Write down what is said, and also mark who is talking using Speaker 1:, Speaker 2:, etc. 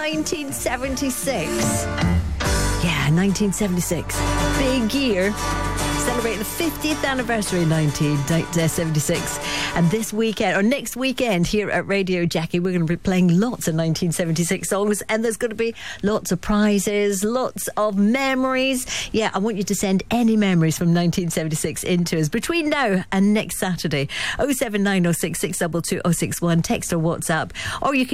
Speaker 1: 1976. Yeah, 1976. Big year. Celebrating the 50th anniversary in 1976. And this weekend, or next weekend, here at Radio Jackie, we're going to be playing lots of 1976 songs, and there's going to be lots of prizes, lots of memories. Yeah, I want you to send any memories from 1976 into us between now and next Saturday. 07906 622 061, text or WhatsApp, or you can